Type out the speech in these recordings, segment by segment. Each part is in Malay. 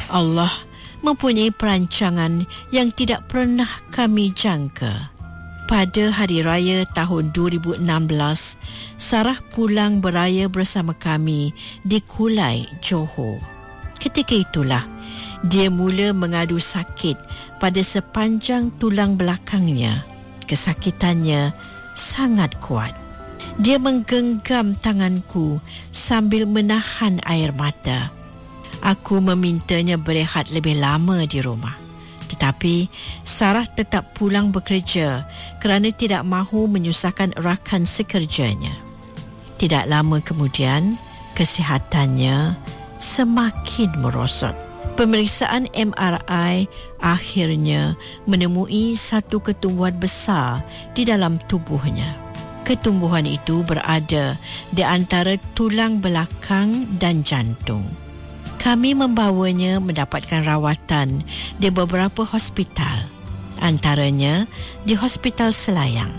Allah mempunyai perancangan yang tidak pernah kami jangka. Pada hari raya tahun 2016, Sarah pulang beraya bersama kami di Kulai, Johor. Ketika itulah, dia mula mengadu sakit pada sepanjang tulang belakangnya. Kesakitannya sangat kuat. Dia menggenggam tanganku sambil menahan air mata. Aku memintanya berehat lebih lama di rumah. Tetapi Sarah tetap pulang bekerja kerana tidak mahu menyusahkan rakan sekerjanya. Tidak lama kemudian, kesihatannya semakin merosot. Pemeriksaan MRI akhirnya menemui satu ketumbuhan besar di dalam tubuhnya. Ketumbuhan itu berada di antara tulang belakang dan jantung. Kami membawanya mendapatkan rawatan di beberapa hospital, antaranya di Hospital Selayang.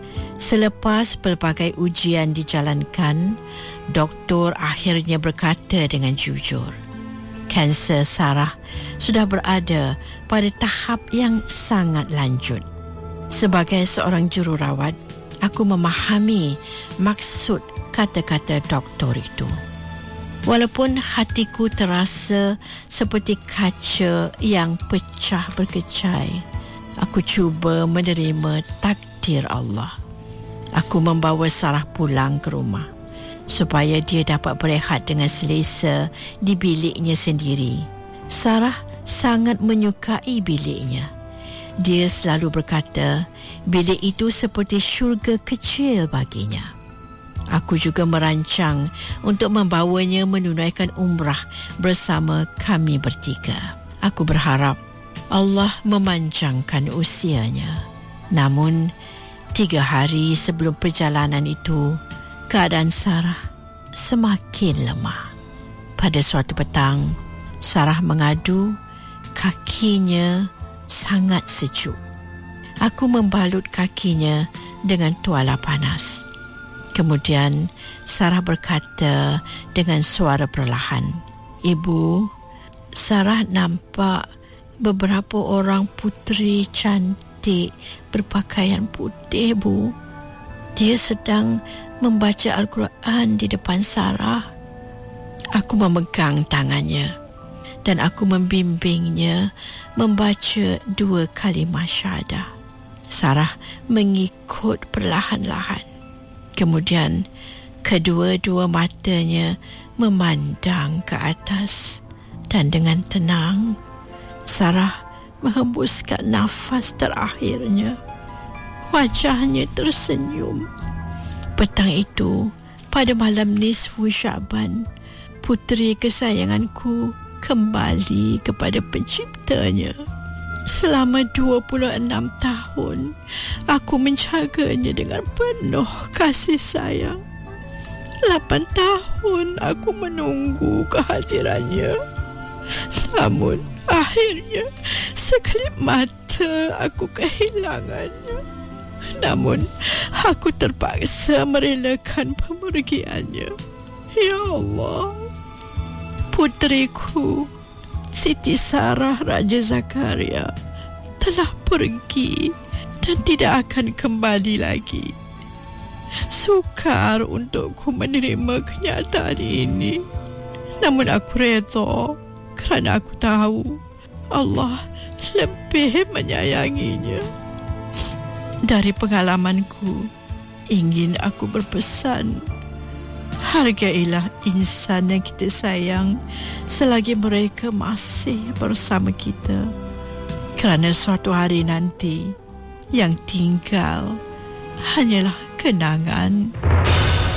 Selepas pelbagai ujian dijalankan, doktor akhirnya berkata dengan jujur, kanser Sarah sudah berada pada tahap yang sangat lanjut. Sebagai seorang jururawat, aku memahami maksud kata-kata doktor itu. Walaupun hatiku terasa seperti kaca yang pecah berkecai, aku cuba menerima takdir Allah. Aku membawa Sarah pulang ke rumah supaya dia dapat berehat dengan selesa di biliknya sendiri. Sarah sangat menyukai biliknya. Dia selalu berkata bilik itu seperti syurga kecil baginya. Aku juga merancang untuk membawanya menunaikan umrah bersama kami bertiga. Aku berharap Allah memanjangkan usianya. Namun, 3 hari sebelum perjalanan itu, keadaan Sarah semakin lemah. Pada suatu petang, Sarah mengadu kakinya sangat sejuk. Aku membalut kakinya dengan tuala panas. Kemudian Sarah berkata dengan suara perlahan, "Ibu, Sarah nampak beberapa orang puteri cantik berpakaian putih, Bu. Dia sedang membaca Al-Quran di depan Sarah." Aku memegang tangannya dan aku membimbingnya membaca 2 kalimah syahadah. Sarah mengikut perlahan-lahan. Kemudian, kedua-dua matanya memandang ke atas dan dengan tenang, Sarah menghembuskan nafas terakhirnya. Wajahnya tersenyum. Petang itu, pada malam nisfu Syaban, puteri kesayanganku kembali kepada penciptanya. Selama 26 tahun, aku menjaganya dengan penuh kasih sayang. 8 tahun aku menunggu kehadirannya. Namun, akhirnya, sekelip mata aku kehilangannya. Namun, aku terpaksa merelakan pemergiannya. Ya Allah, puteriku Siti Sarah Raja Zakaria telah pergi dan tidak akan kembali lagi. Sukar untukku menerima kenyataan ini. Namun aku redha kerana aku tahu Allah lebih menyayanginya. Dari pengalamanku, ingin aku berpesan, hargailah insan yang kita sayang selagi mereka masih bersama kita. Kerana suatu hari nanti, yang tinggal hanyalah kenangan.